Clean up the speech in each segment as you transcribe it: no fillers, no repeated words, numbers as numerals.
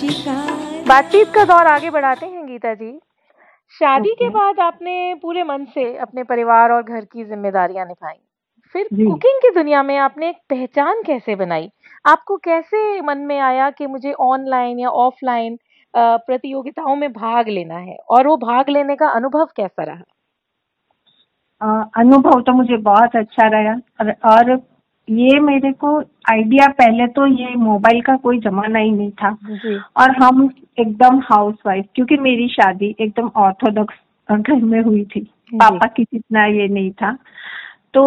बातचीत का दौर आगे बढ़ाते हैं गीता जी। शादी के बाद आपने पूरे मन से अपने परिवार और घर की जिम्मेदारियां निभाई। फिर जी कुकिंग की दुनिया में आपने एक पहचान कैसे बनाई? आपको कैसे मन में आया कि मुझे ऑनलाइन या ऑफलाइन प्रतियोगिताओं में भाग लेना है, और वो भाग लेने का अनुभव कैसा रहा? अनुभव तो मुझे बहुत अच्छा रहा। और ये मेरे को आइडिया, पहले तो ये मोबाइल का कोई जमाना ही नहीं था। जी और हम एकदम हाउसवाइफ, क्योंकि मेरी शादी एकदम ऑर्थोडॉक्स घर में हुई थी। जी पापा की जितना ये नहीं था। तो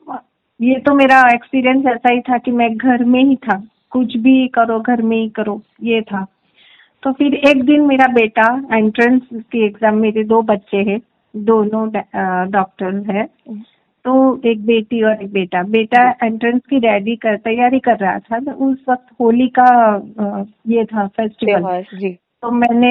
ये तो मेरा एक्सपीरियंस ऐसा ही था कि मैं घर में ही था, कुछ भी करो घर में ही करो, ये था। तो फिर एक दिन मेरा बेटा एंट्रेंस की एग्जाम, मेरे दो बच्चे हैं, दोनों डॉक्टर है। तो एक बेटी और एक बेटा। बेटा जी एंट्रेंस की तैयारी कर रहा था। तो उस वक्त होली का ये था फेस्टिवल। त्योहार। जी तो मैंने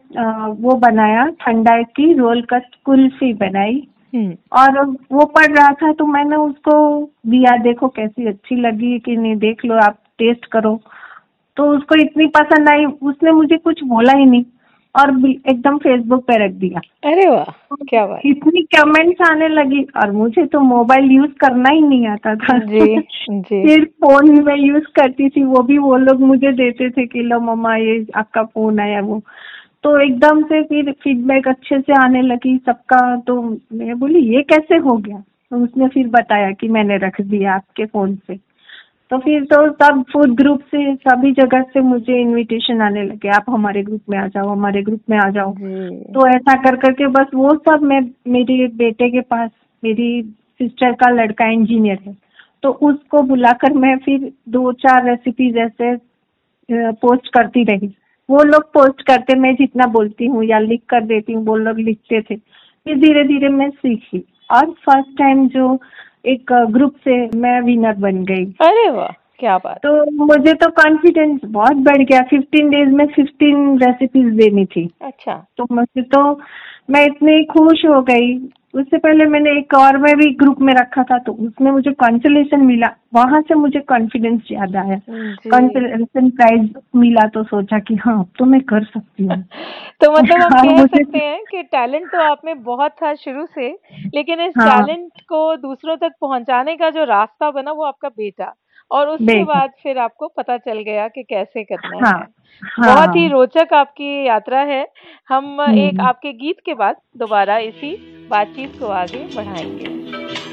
वो बनाया, ठंडा की रोल कट कुल्फी बनाई। हम्म और वो पढ़ रहा था तो मैंने उसको दिया, देखो कैसी अच्छी लगी कि नहीं, देख लो, आप टेस्ट करो। तो उसको इतनी पसंद आई, उसने मुझे कुछ बोला ही नहीं और एकदम फेसबुक पे रख दिया। अरे वाह, तो क्या बात। इतनी कमेंट्स आने लगी, और मुझे तो मोबाइल यूज करना ही नहीं आता था। जी जी सिर्फ फोन ही मैं यूज करती थी, वो भी वो लोग मुझे देते थे कि लो मम्मा ये आपका फोन आया वो। तो एकदम से फिर फीडबैक अच्छे से आने लगी सबका। तो मैं बोली ये कैसे हो गया? तो उसने फिर बताया कि मैंने रख दिया आपके फोन से। तो फिर तो सब फूड ग्रुप से, सभी जगह से मुझे इनविटेशन आने लगे, आप हमारे ग्रुप में आ जाओ, हमारे ग्रुप में आ जाओ। जी तो ऐसा कर करके बस वो सब, मैं मेरे बेटे के पास, मेरी सिस्टर का लड़का इंजीनियर है, तो उसको बुलाकर मैं फिर 2-4 रेसिपीज ऐसे पोस्ट करती रही। वो लोग पोस्ट करते, मैं जितना बोलती हूँ या लिख कर देती हूँ, वो लोग लिखते थे। फिर धीरे धीरे मैं सीखी, और फर्स्ट टाइम जो एक ग्रुप से मैं विनर बन गई। अरे वाह, क्या बात। तो मुझे तो कॉन्फिडेंस बहुत बढ़ गया। 15 डेज में 15 रेसिपीज देनी थी। अच्छा तो मुझे तो, मैं इतनी खुश हो गई। उससे पहले मैंने एक और में भी ग्रुप में रखा था, तो उसमें मुझे कंसोलेशन मिला, वहां से मुझे कॉन्फिडेंस ज्यादा आया। जी कंसोलेशन प्राइज मिला तो सोचा कि हाँ अब तो मैं कर सकती हूँ। तो मतलब हम और कह मुझे, सकते हैं कि टैलेंट तो आप में बहुत था शुरू से, लेकिन इस हाँ टैलेंट को दूसरों तक पहुंचाने का जो रास्ता बना वो आपका बेटा, और उसके बेटा, बाद फिर आपको पता चल गया कि कैसे करना हाँ है। बहुत ही हाँ। रोचक आपकी यात्रा है। हम एक हम्म। आपके गीत के बाद दोबारा इसी बातचीत को आगे बढ़ाएंगे।